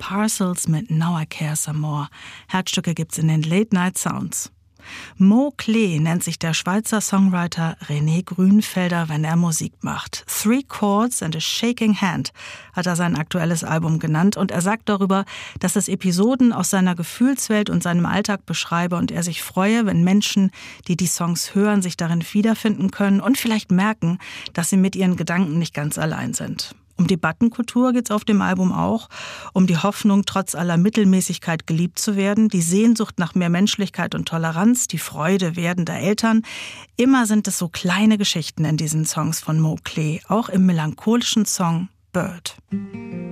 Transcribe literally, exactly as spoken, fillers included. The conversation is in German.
Parcels mit Now I Care Some More. Herzstücke gibt's in den Late Night Sounds. Mo Klee nennt sich der Schweizer Songwriter René Grünfelder, wenn er Musik macht. Three Chords and a Shaking Hand hat er sein aktuelles Album genannt und er sagt darüber, dass es Episoden aus seiner Gefühlswelt und seinem Alltag beschreibe und er sich freue, wenn Menschen, die die Songs hören, sich darin wiederfinden können und vielleicht merken, dass sie mit ihren Gedanken nicht ganz allein sind. Um Debattenkultur geht's auf dem Album auch, um die Hoffnung, trotz aller Mittelmäßigkeit geliebt zu werden, die Sehnsucht nach mehr Menschlichkeit und Toleranz, die Freude werdender Eltern. Immer sind es so kleine Geschichten in diesen Songs von Mo Klee, auch im melancholischen Song Bird.